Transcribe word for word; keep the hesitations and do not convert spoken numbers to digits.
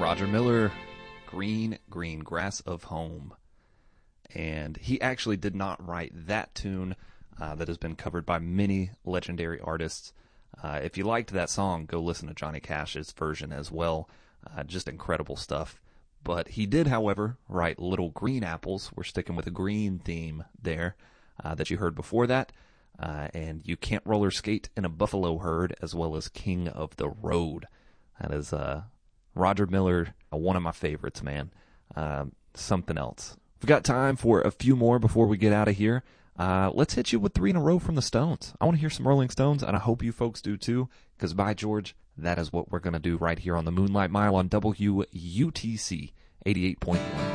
Roger Miller, Green, Green Grass of Home. And he actually did not write that tune uh, that has been covered by many legendary artists. Uh, if you liked that song, go listen to Johnny Cash's version as well. Uh, just incredible stuff. But he did, however, write Little Green Apples. We're sticking with a green theme there uh, that you heard before that. Uh, and You Can't Roller Skate in a Buffalo Herd, as well as King of the Road. That is uh, Roger Miller, uh, one of my favorites, man. Uh, something else. We've got time for a few more before we get out of here. Uh, let's hit you with three in a row from the Stones. I want to hear some Rolling Stones, and I hope you folks do too, because by George, that is what we're going to do right here on the Moonlight Mile on W U T C eighty-eight point one.